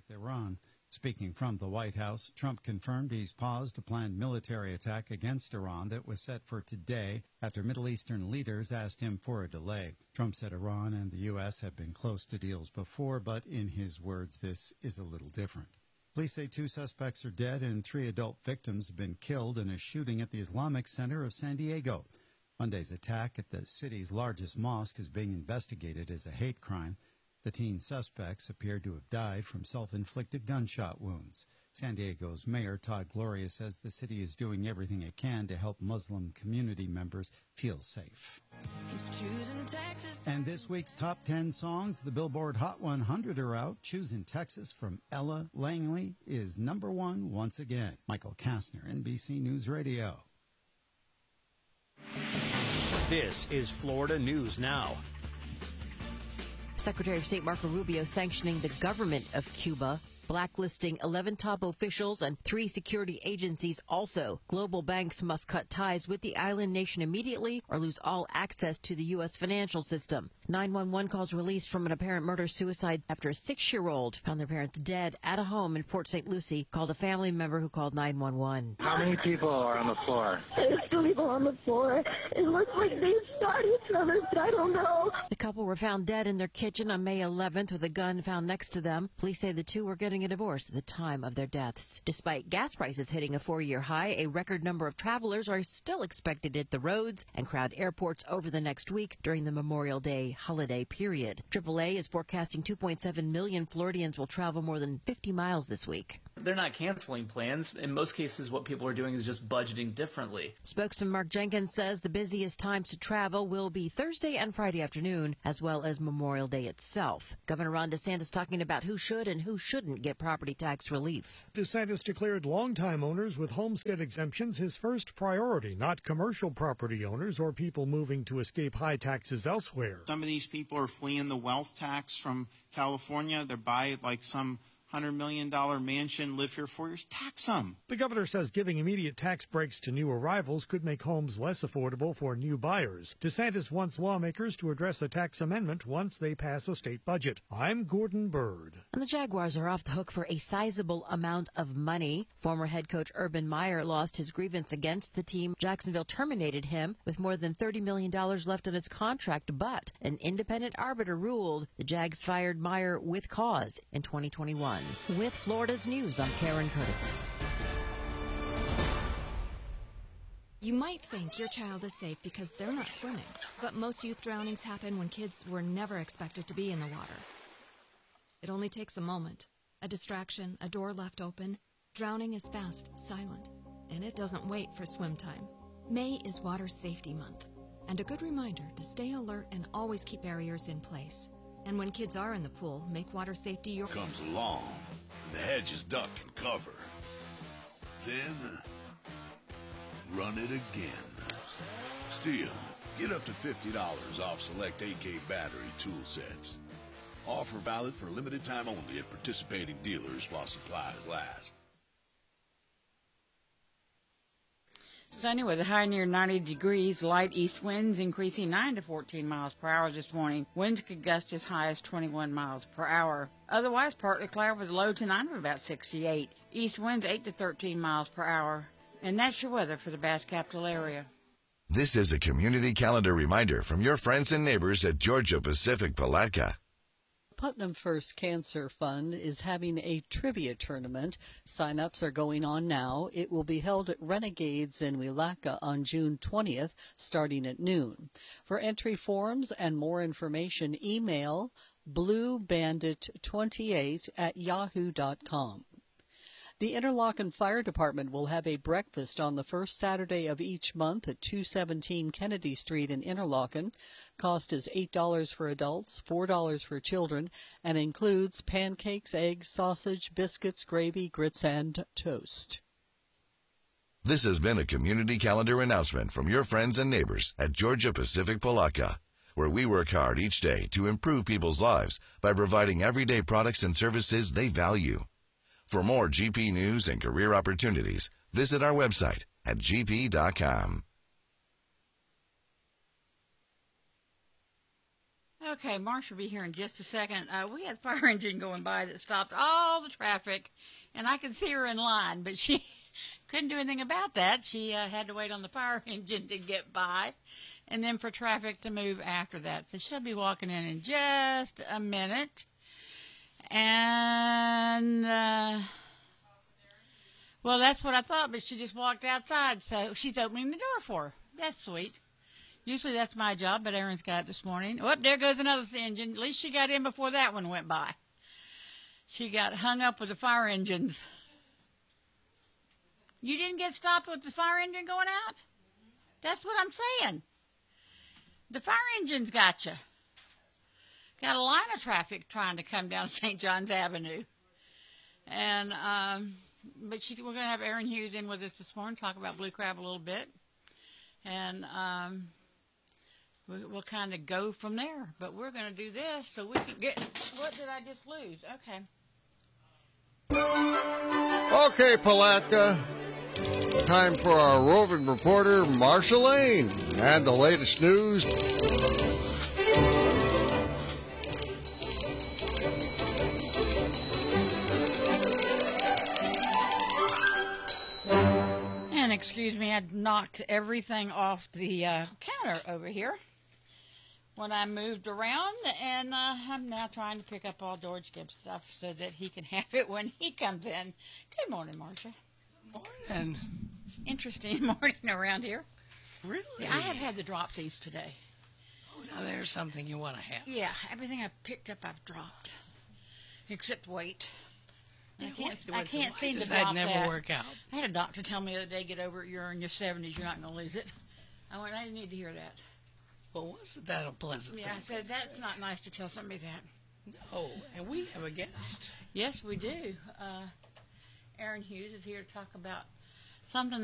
with Iran. Speaking from the White House, Trump confirmed he's paused a planned military attack against Iran that was set for today after Middle Eastern leaders asked him for a delay. Trump said Iran and the U.S. have been close to deals before, but in his words, this is a little different. Police say 2 suspects are dead and 3 adult victims have been killed in a shooting at the Islamic Center of San Diego. Monday's attack at the city's largest mosque is being investigated as a hate crime. The teen suspects appeared to have died from self-inflicted gunshot wounds. San Diego's Mayor Todd Gloria says the city is doing everything it can to help Muslim community members feel safe. And this week's top 10 songs, the Billboard Hot 100 are out. Choosing Texas from Ella Langley is number 1 once again. Michael Kastner, NBC News Radio. This is Florida News Now. Secretary of State Marco Rubio sanctioning the government of Cuba, blacklisting 11 top officials and 3 security agencies also. Global banks must cut ties with the island nation immediately or lose all access to the U.S. financial system. 911 calls released from an apparent murder-suicide after a 6-year-old found their parents dead at a home in Port St. Lucie, called a family member who called 911. How many people are on the floor? There's 2 people on the floor. It looks like they shot each other, but I don't know. The couple were found dead in their kitchen on May 11th with a gun found next to them. Police say the 2 were getting a divorce at the time of their deaths. Despite gas prices hitting a 4-year high, a record number of travelers are still expected to hit the roads and crowd airports over the next week during the Memorial Day holiday period. AAA is forecasting 2.7 million Floridians will travel more than 50 miles this week. They're not canceling plans. In most cases, what people are doing is just budgeting differently. Spokesman Mark Jenkins says the busiest times to travel will be Thursday and Friday afternoon, as well as Memorial Day itself. Governor Ron DeSantis talking about who should and who shouldn't get property tax relief. DeSantis declared longtime owners with homestead exemptions his first priority, not commercial property owners or people moving to escape high taxes elsewhere. Some of these people are fleeing the wealth tax from California. They're buying like some $100 million mansion, live here 4 years, tax them. The governor says giving immediate tax breaks to new arrivals could make homes less affordable for new buyers. DeSantis wants lawmakers to address a tax amendment once they pass a state budget. I'm Gordon Bird. And the Jaguars are off the hook for a sizable amount of money. Former head coach Urban Meyer lost his grievance against the team. Jacksonville terminated him with more than $30 million left on his contract, but an independent arbiter ruled the Jags fired Meyer with cause in 2021. With Florida's News, I'm Karen Curtis. You might think your child is safe because they're not swimming, but most youth drownings happen when kids were never expected to be in the water. It only takes a moment, a distraction, a door left open. Drowning is fast, silent, and it doesn't wait for swim time. May is Water Safety Month, and a good reminder to stay alert and always keep barriers in place. And when kids are in the pool, make water safety your... Comes along, and the hedges duck and cover. Then, run it again. Still, get up to $50 off select AK battery tool sets. Offer valid for limited time only at participating dealers while supplies last. Sunny with a high near 90 degrees, light east winds increasing 9 to 14 miles per hour this morning. Winds could gust as high as 21 miles per hour. Otherwise, partly cloudy with a low tonight of about 68. East winds 8 to 13 miles per hour. And that's your weather for the Bass Capital area. This is a community calendar reminder from your friends and neighbors at Georgia Pacific Palatka. Putnam First Cancer Fund is having a trivia tournament. Sign-ups are going on now. It will be held at Renegades in Willaca on June 20th, starting at noon. For entry forms and more information, email bluebandit28@yahoo.com. The Interlochen Fire Department will have a breakfast on the first Saturday of each month at 217 Kennedy Street in Interlochen. Cost is $8 for adults, $4 for children, and includes pancakes, eggs, sausage, biscuits, gravy, grits, and toast. This has been a community calendar announcement from your friends and neighbors at Georgia Pacific Palatka, where we work hard each day to improve people's lives by providing everyday products and services they value. For more GP news and career opportunities, visit our website at gp.com. Okay, Marcia will be here in just a second. We had a fire engine going by that stopped all the traffic, and I could see her in line, but she couldn't do anything about that. She had to wait on the fire engine to get by, and then for traffic to move after that. So she'll be walking in just a minute. And, well, that's what I thought, but she just walked outside, so she's opening the door for her. That's sweet. Usually that's my job, but Erin's got it this morning. Oh, there goes another engine. At least she got in before that one went by. She got hung up with the fire engines. You didn't get stopped with the fire engine going out? That's what I'm saying. The fire engine's got you. Got a line of traffic trying to come down St. John's Avenue. And, but we're going to have Erin Hughes in with us this morning, talk about Blue Crab a little bit. And we'll kind of go from there. But we're going to do this so we can get, what did I just lose? Okay. Okay, Palatka. Time for our roving reporter, Marcia Lane, and the latest news. And excuse me, I knocked everything off the counter over here when I moved around, and I'm now trying to pick up all George Gibbs stuff so that he can have it when he comes in. Good morning, Marcia. Morning. Interesting morning around here. Really? Yeah, I have had the dropsies today. Oh, now there's something you want to have. Yeah, everything I've picked up I've dropped, except weight. I can't seem to drop that. Never work out. I had a doctor tell me the other day, get over it, you're in your 70s, you're not going to lose it. I didn't need to hear that. Well, wasn't that a pleasant thing? Yeah, I said, that's not nice to tell somebody that. No, and we have a guest. Yes, we do. Erin Hughes is here to talk about something